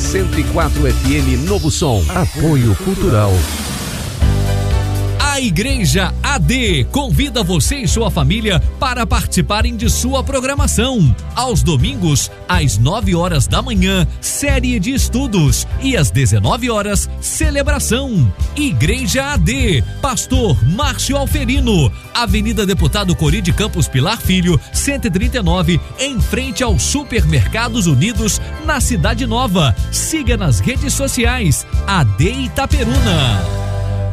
104 FM Novo Som. Apoio Cultural. A Igreja AD convida você e sua família para participarem de sua programação. Aos domingos, às 9 horas da manhã, série de estudos e às 19 horas, celebração. Igreja AD, Pastor Márcio Alferino, Avenida Deputado Cori de Campos Pilar Filho, 139, em frente aos Supermercados Unidos, na Cidade Nova. Siga nas redes sociais, AD Itaperuna.